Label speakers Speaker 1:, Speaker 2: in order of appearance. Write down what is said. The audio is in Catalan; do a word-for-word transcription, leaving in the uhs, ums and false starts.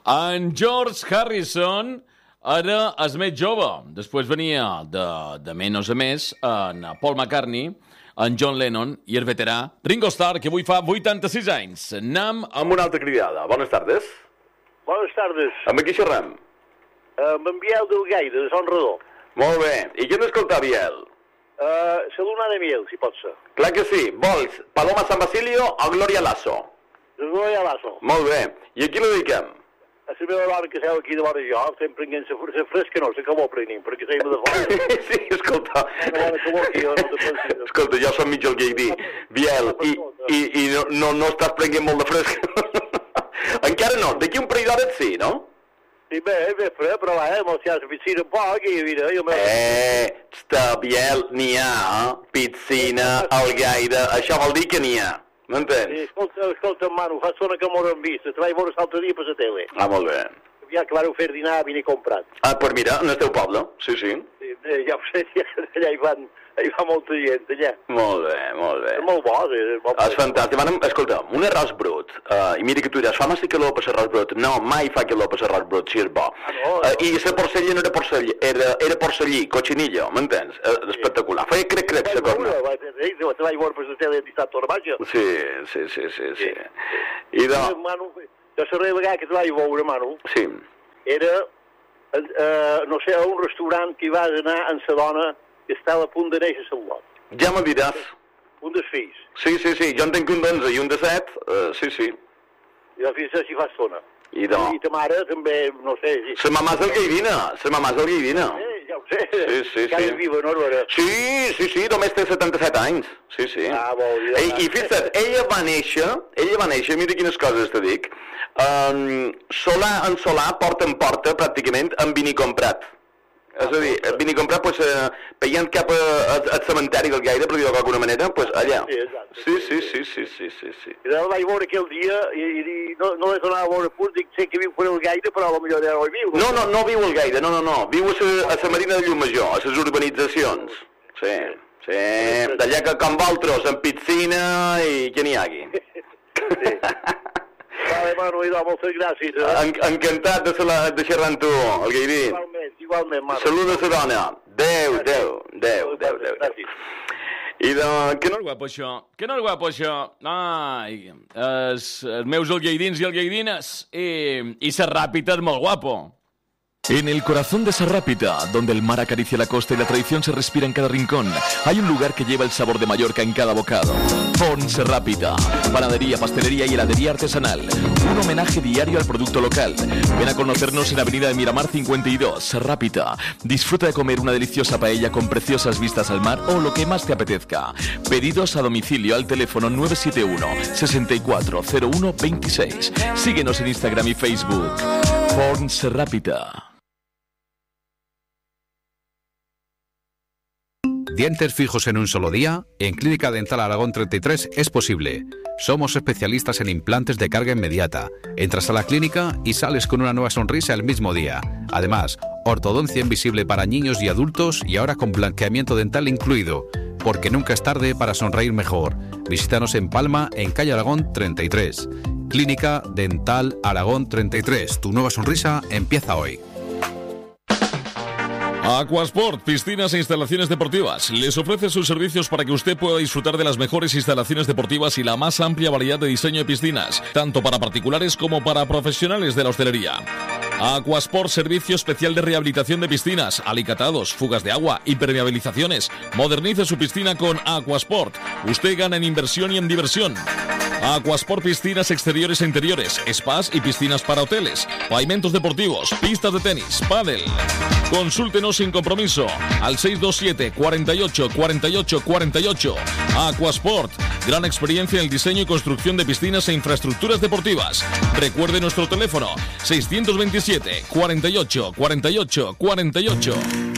Speaker 1: En George Harrison era el més jove. Després venia de, de menys a més en Paul McCartney, en John Lennon i el veterà Ringo Starr, que avui fa vuitanta-sis anys. Anem amb una altra cridada. Bones tardes.
Speaker 2: Bones tardes.
Speaker 1: Amb qui xerrem?
Speaker 2: Amb en Biel del Gaire, de Son Redó.
Speaker 1: Molt bé. I qui n'escolta, Biel?
Speaker 2: Uh, la Luna de Miel, si pot ser.
Speaker 1: Clar que sí. Vols Paloma San Basilio o Gloria Lasso?
Speaker 2: Gloria Lasso.
Speaker 1: Molt bé. I a qui la dediquem?
Speaker 2: A la meva dona que seu aquí de vora jo, estem prenent la fresca, no, la que vol prenent, perquè seguim de fora.
Speaker 1: Sí, escolta.
Speaker 2: Una bona que vol que jo no te pensi.
Speaker 1: Escolta, jo som mig el Gaidí. Biel, i, i, i no, no, no estàs prenent molt de fresca? Encara no. D'aquí un parell d'hores sí, no?
Speaker 2: Sí, bé, bé, fred, però va, eh, mos ja la piscina un poc i mira, jo me...
Speaker 1: Eh, està, Biel, n'hi ha, eh? Piscina, al Gaire, això vol dir que n'hi ha, m'entens?
Speaker 2: Sí, escolta, escolta, mano, fa sona que m'ho han vist, te vaig veure l'altre dia per la tele.
Speaker 1: Ah, molt bé.
Speaker 2: Ja que vau fer dinar, vine comprat.
Speaker 1: Ah, pues mira, en el teu poble, sí, sí.
Speaker 2: Sí, eh, ja ho sé, ja, allà hi van, hi va molta gent, allà.
Speaker 1: Molt bé, molt bé.
Speaker 2: És molt bo, és molt bo.
Speaker 1: És fantàstic. Bueno, escolta, un arròs brut, uh, i mira que tu diràs, fa massa calor per l'arròs brut. No, mai fa calor per l'arròs brut, si és bo.
Speaker 2: Ah, no, no.
Speaker 1: Uh, I la porcella no era porcella, era, era porcellí, cochinillo, m'entens? Uh, espectacular. Feia crec, crec, la corna.
Speaker 2: Te vaig veure per la tele dissabte a la Baixa.
Speaker 1: Sí, sí, sí, sí, sí. I de...
Speaker 2: Manu, jo la vegada que te vaig veure, Manu,
Speaker 1: sí.
Speaker 2: era, uh, no sé, a un restaurant que hi vas anar amb la dona que estava a punt de néixer a lot.
Speaker 1: Ja me diràs.
Speaker 2: Un dels fills.
Speaker 1: Sí, sí, sí, jo en tenc un d'onze i un de set, uh, sí, sí.
Speaker 2: I la fills si fa estona.
Speaker 1: I de...
Speaker 2: I ta mare també, no sé... Si...
Speaker 1: La mamà és el Gaidina, la mamà és el Gaidina.
Speaker 2: Eh, ja ho sé.
Speaker 1: Sí, sí,
Speaker 2: que
Speaker 1: sí.
Speaker 2: és viva, no, Aurora?
Speaker 1: Sí, sí, sí, només té setanta-set anys. Sí, sí.
Speaker 2: Ah, vol dir...
Speaker 1: I, i fixa't, ella va néixer, ella va néixer, mira quines coses te dic, um, solar en solar, porta en porta, pràcticament, amb vini comprat. És a dir, vini comprat, pues, eh, veient cap al cementeri del Gaire, per dir-ho d'alguna manera, pues, allà.
Speaker 2: Sí, exacte.
Speaker 1: Sí, sí, sí, sí, sí, sí, sí.
Speaker 2: I la vaig veure aquell dia i, i no, no l'he tornat a veure pur, dic, sé que viu per el Gaire, però potser ja no hi viu.
Speaker 1: No, no, no viu al Gaire, no, no, no. Viu a sa, a sa Marina de Llumajor, a les urbanitzacions. Sí, sí, d'allà que com vosaltres, amb piscina i que n'hi hagi.
Speaker 2: Sí. Vale, Manu, idò, moltes gràcies. Eh?
Speaker 1: En, encantat de, de xerrar amb tu, el Gairí.
Speaker 2: Igualment, igualment, Manu.
Speaker 1: Saluda a la dona. Adéu, adéu, adéu, adéu, adéu.
Speaker 2: Gràcies.
Speaker 1: I de... Que no és guapo, això? Que no és guapo, això? Ai, els, els meus el Gaidins i el Gaidines. I, i ser ràpid és molt guapo.
Speaker 3: En el corazón de Serrapita, donde el mar acaricia la costa y la tradición se respira en cada rincón, hay un lugar que lleva el sabor de Mallorca en cada bocado. Forn Serrapita, panadería, pastelería y heladería artesanal. Un homenaje diario al producto local. Ven a conocernos en Avenida de Miramar cincuenta y dos, Serrapita. Disfruta de comer una deliciosa paella con preciosas vistas al mar o lo que más te apetezca. Pedidos a domicilio al teléfono nueve siete uno, seis cuatro cero uno dos seis. Síguenos en Instagram y Facebook. Forn Serrapita.
Speaker 4: ¿Dientes fijos en un solo día? En Clínica Dental Aragón treinta y tres es posible. Somos especialistas en implantes de carga inmediata. Entras a la clínica y sales con una nueva sonrisa el mismo día. Además, ortodoncia invisible para niños y adultos y ahora con blanqueamiento dental incluido. Porque nunca es tarde para sonreír mejor. Visítanos en Palma, en calle Aragón treinta y tres. Clínica Dental Aragón treinta y tres. Tu nueva sonrisa empieza hoy.
Speaker 5: Aquasport, piscinas e instalaciones deportivas. Les ofrece sus servicios para que usted pueda disfrutar de las mejores instalaciones deportivas y la más amplia variedad de diseño de piscinas, tanto para particulares como para profesionales de la hostelería. Aquasport, servicio especial de rehabilitación de piscinas, alicatados, fugas de agua, impermeabilizaciones. Modernice su piscina con Aquasport. Usted gana en inversión y en diversión. Aquasport, piscinas exteriores e interiores, spas y piscinas para hoteles, pavimentos deportivos, pistas de tenis, pádel. Consúltenos sin compromiso al seis dos siete, cuarenta y ocho, cuarenta y ocho, cuarenta y ocho. Aquasport, gran experiencia en el diseño y construcción de piscinas e infraestructuras deportivas. Recuerde nuestro teléfono seiscientos veintisiete, cuarenta y ocho, cuarenta y ocho, cuarenta y ocho.